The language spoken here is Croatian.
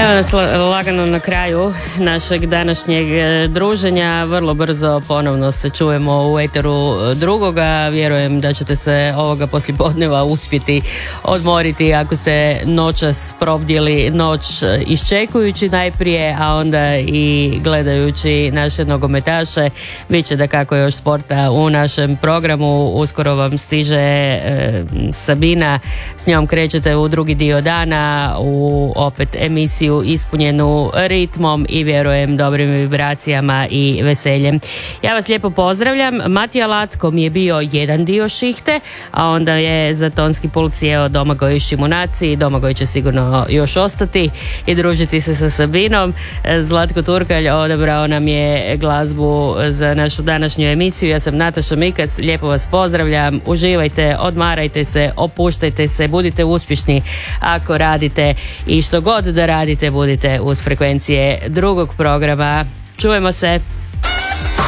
Evo nas lagano na kraju našeg današnjeg druženja. Vrlo brzo ponovno se čujemo u eteru drugoga. Vjerujem da ćete se ovoga poslijepodneva uspjeti odmoriti ako ste noćas probdjeli noć iščekujući najprije, a onda i gledajući naše nogometaše. Biće da kako još sporta u našem programu. Uskoro vam stiže Sabina, s njom krećete u drugi dio dana u opet emisiju ispunjenu ritmom i vjerujem dobrim vibracijama i veseljem. Ja vas lijepo pozdravljam. Matija Lacko mi je bio jedan dio šihte, a onda je za tonski pult sjeo Domagoj Šimunaci. Domagoj će sigurno još ostati i družiti se sa Sabinom. Zlatko Turkalj odabrao nam je glazbu za našu današnju emisiju. Ja sam Nataša Mikas, lijepo vas pozdravljam. Uživajte, odmarajte se, opuštajte se, budite uspješni ako radite i što god da radite, budite uz frekvencije drugog programa. Čujemo se.